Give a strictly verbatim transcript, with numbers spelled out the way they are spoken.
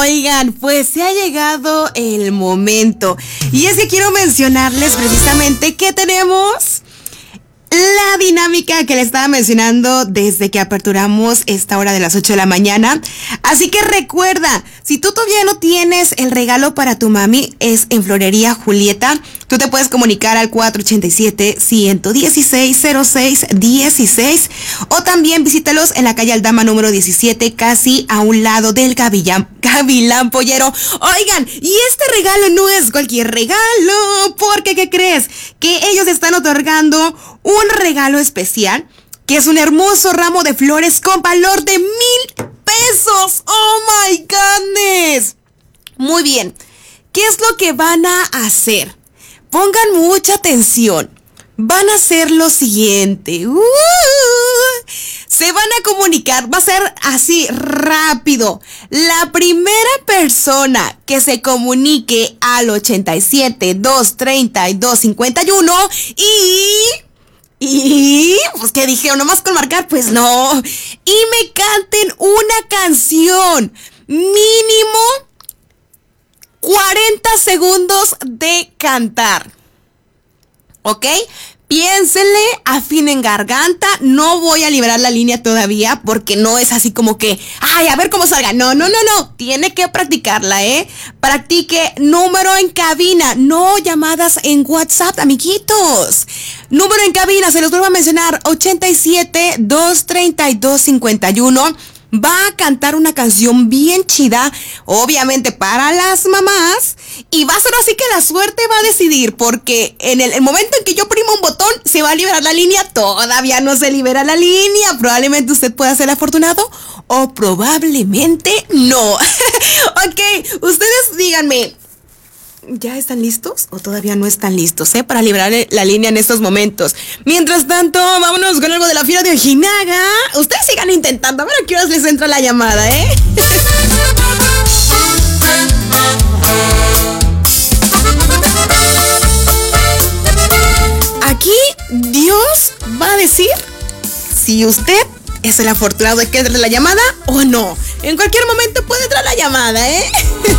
Oigan, pues se ha llegado el momento. Y es que quiero mencionarles precisamente que tenemos la dinámica que le estaba mencionando desde que aperturamos esta hora de las ocho de la mañana. Así que recuerda, si tú todavía no tienes el regalo para tu mami, es en Florería Julieta. Tú te puedes comunicar al cuatro ocho siete, uno uno seis, cero seis uno seis o también visítalos en la calle Aldama número diecisiete, casi a un lado del Gavilán, Gavilán Pollero. Oigan, y este regalo no es cualquier regalo, porque ¿qué crees? Que ellos están otorgando un regalo especial, que es un hermoso ramo de flores con valor de mil pesos. ¡Oh, my goodness! Muy bien, ¿qué es lo que van a hacer? Pongan mucha atención. Van a hacer lo siguiente. Uh, se van a comunicar. Va a ser así rápido. La primera persona que se comunique al ochenta y siete, doscientos treinta y dos cincuenta y uno y... Y... pues ¿qué dijeron? ¿Nomás con marcar? Pues no. Y me canten una canción. Mínimo cuarenta segundos de cantar. ¿Ok? Piénsenle, afinen garganta. No voy a liberar la línea todavía porque no es así como que, ay, a ver cómo salga. No, no, no, no. Tiene que practicarla, ¿eh? Practique número en cabina, no llamadas en WhatsApp, amiguitos. Número en cabina, se los vuelvo a mencionar, ochenta y siete, doscientos treinta y dos cincuenta y uno. Va a cantar una canción bien chida, obviamente para las mamás, y va a ser así que la suerte va a decidir, porque en el, el momento en que yo prima un botón, se va a liberar la línea. Todavía no se libera la línea. Probablemente usted pueda ser afortunado o probablemente no. Ok, ustedes díganme, ¿ya están listos o todavía no están listos, eh? Para liberar la línea en estos momentos. Mientras tanto, vámonos con algo de la Fiera de Ojinaga. Ustedes sigan intentando, a ver a qué horas les entra la llamada, ¿eh? Aquí Dios va a decir si usted es el afortunado de que entre la llamada o no. En cualquier momento puede entrar la llamada, ¿eh?